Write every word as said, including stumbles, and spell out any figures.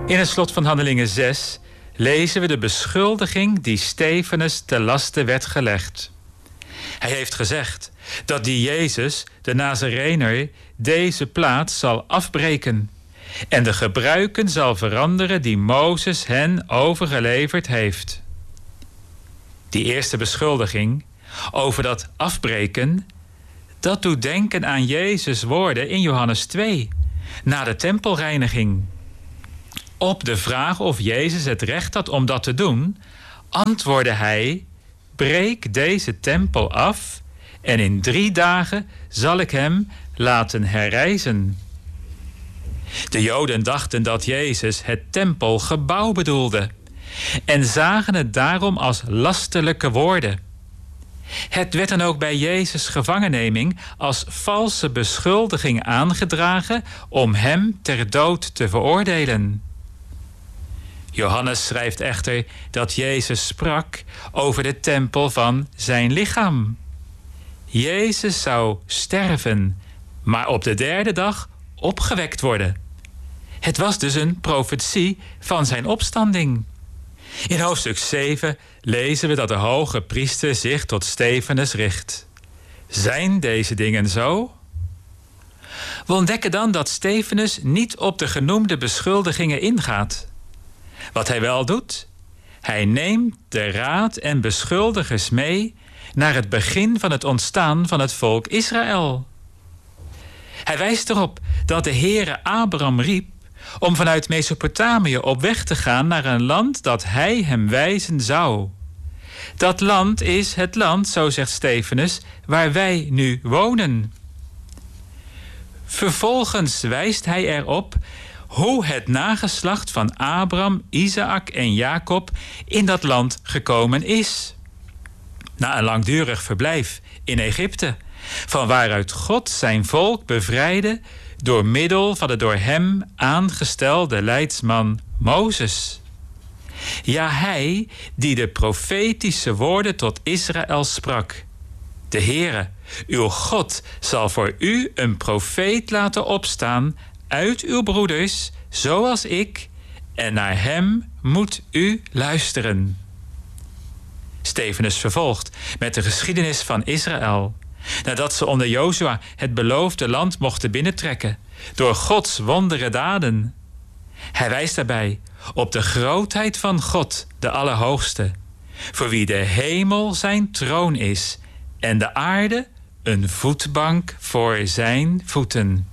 In het slot van Handelingen zes lezen we de beschuldiging die Stefanus te laste werd gelegd. Hij heeft gezegd dat die Jezus, de Nazarener, deze plaats zal afbreken en de gebruiken zal veranderen die Mozes hen overgeleverd heeft. Die eerste beschuldiging over dat afbreken, dat doet denken aan Jezus' woorden in Johannes twee, na de tempelreiniging. Op de vraag of Jezus het recht had om dat te doen, antwoordde hij: breek deze tempel af en in drie dagen zal ik hem laten herrijzen. De Joden dachten dat Jezus het tempelgebouw bedoelde en zagen het daarom als lasterlijke woorden. Het werd dan ook bij Jezus' gevangenneming als valse beschuldiging aangedragen om hem ter dood te veroordelen. Johannes schrijft echter dat Jezus sprak over de tempel van zijn lichaam. Jezus zou sterven, maar op de derde dag opgewekt worden. Het was dus een profetie van zijn opstanding. In hoofdstuk zeven lezen we dat de hoge priester zich tot Stefanus richt. Zijn deze dingen zo? We ontdekken dan dat Stefanus niet op de genoemde beschuldigingen ingaat. Wat hij wel doet, hij neemt de raad en beschuldigers mee naar het begin van het ontstaan van het volk Israël. Hij wijst erop dat de Heere Abraham riep om vanuit Mesopotamië op weg te gaan naar een land dat hij hem wijzen zou. Dat land is het land, zo zegt Stefanus, waar wij nu wonen. Vervolgens wijst hij erop hoe het nageslacht van Abraham, Isaac en Jacob in dat land gekomen is. Na een langdurig verblijf in Egypte, van waaruit God zijn volk bevrijdde door middel van de door hem aangestelde leidsman Mozes. Ja, hij die de profetische woorden tot Israël sprak. De Heere, uw God, zal voor u een profeet laten opstaan uit uw broeders, zoals ik, en naar hem moet u luisteren. Stefanus vervolgt met de geschiedenis van Israël, nadat ze onder Jozua het beloofde land mochten binnentrekken, door Gods wondere daden. Hij wijst daarbij op de grootheid van God, de Allerhoogste, voor wie de hemel zijn troon is en de aarde een voetbank voor zijn voeten.